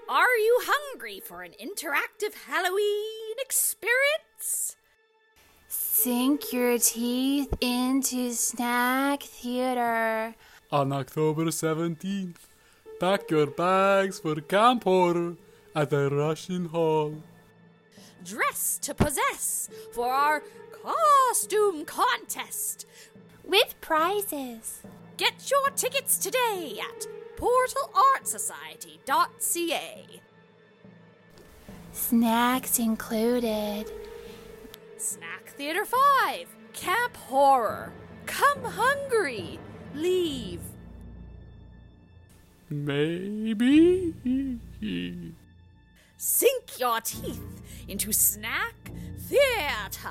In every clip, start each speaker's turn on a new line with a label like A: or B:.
A: Are you hungry for an interactive Halloween experience?
B: Sink your teeth into Snack Theater.
C: On October 17th, pack your bags for Camp Horror at the Russian Hall.
A: Dress to possess for our costume contest.
B: With prizes.
A: Get your tickets today at portalartsociety.ca.
B: Snacks included.
A: Snack Theater 5, Camp Horror. Come hungry, leave.
C: Maybe.
A: Sink your teeth into Snack Theater.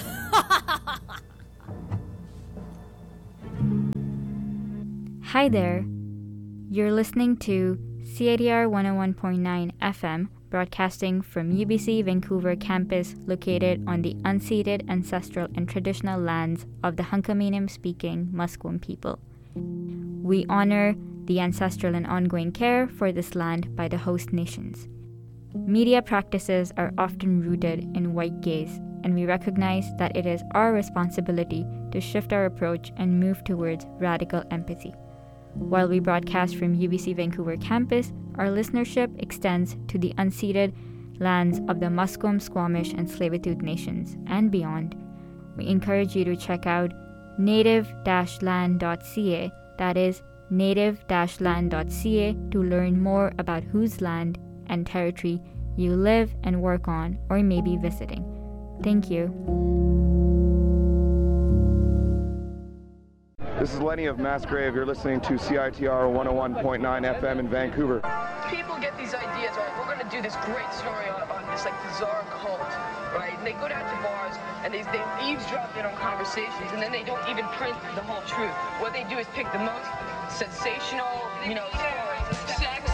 D: Hi there. You're listening to CITR 101.9 FM, broadcasting from UBC Vancouver campus located on the unceded ancestral and traditional lands of the Hunkaminam-speaking Musqueam people. We honor the ancestral and ongoing care for this land by the host nations. Media practices are often rooted in white gaze, and we recognize that it is our responsibility to shift our approach and move towards radical empathy. While we broadcast from UBC Vancouver campus, our listenership extends to the unceded lands of the Musqueam, Squamish, and Tsleil-Waututh nations and beyond. We encourage you to check out native-land.ca, that is native-land.ca, to learn more about whose land and territory you live and work on or may be visiting. Thank you.
E: This is Lenny of Massgrave. You're listening to CITR 101.9 FM in Vancouver.
F: People get these ideas, right? We're going to do this great story on this like bizarre cult, right? And they go down to bars and they eavesdrop in on conversations, and then they don't even print the whole truth. What they do is pick the most sensational, stories. Sex,